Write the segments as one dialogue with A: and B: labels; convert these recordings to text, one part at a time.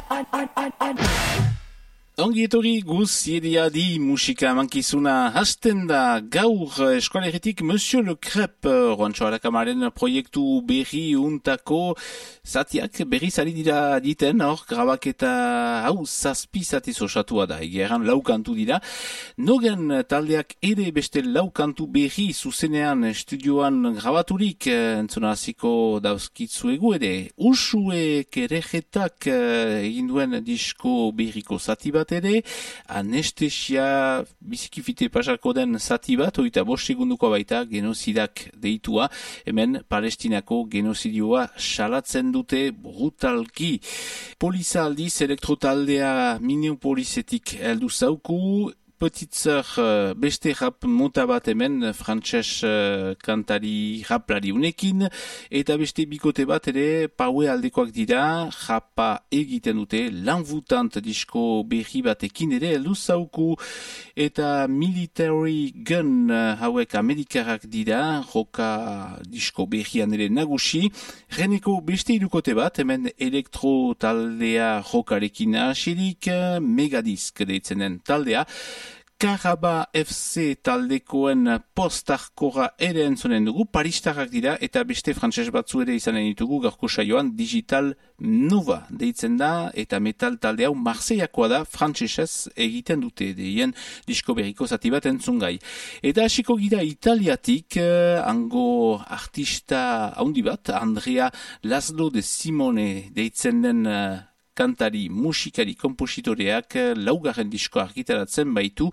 A: Ongi etorri guziedia di musika mankizuna hasten da gaur eskoalegitik Monsieur Le Crêpe Juancho Arakamaren proiektu berri untako zatiak berri zari dira diten hor grabaketa hau zazpi zatiz osatua da egeran laukantu dira Nogen taldeak ere beste laukantu berri zuzenean estudioan grabaturik entzunaziko dauzkitzuegu ere Usue Kerejetak egin duen disko berriko zati bat ere, anestesia bizikifite pasako den zati bat, oita 5 segunduko baita genozidak deitua, hemen Palestinako genozidioa salatzen dute brutalki. Poliza aldiz elektrotaldea Minneapolisetik heldu zauku, Petite Sœur beste rap mota bat hemen frantses kantari raplari unekin eta beste bikote bat ere paue aldekoak dira rapa egiten dute L'Envoûtant disko berri batekin ere heldu zauku eta Military Gun hauek amerikarrak dira roka disko berrian ere nagusi reneko beste irukote bat hemen elektro taldea rokarekin asirik Megadisk deitzenen taldea Karaba FC taldekoen postarkora ere entzonen dugu, paristarrak dira eta beste frantses batzu ere izanen ditugu gaurko saioan Digital Nova deitzen da eta metal talde hau Marseilleakoa da frantsesez egiten dute deien disko berriko zati bat entzungai. Eta hasiko gira Italiatik, hango artista haundi bat, Andrea Laszlo de Simone deitzen den kantari, musikari, kompositoreak laugarren disko argitaratzen baitu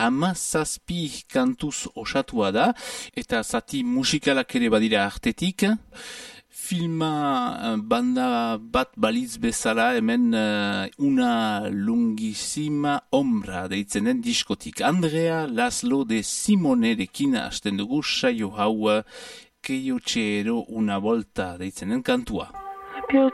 A: 17 kantuz osatua da eta zati musikalak ere badira artetik. Filma banda bat balitz bezala hemen una lungisima ombra deitzen den diskotik. Andrea Laszlo de Simonerekin hasten dugu saio hau Che io c'ero una volta deitzen den kantua.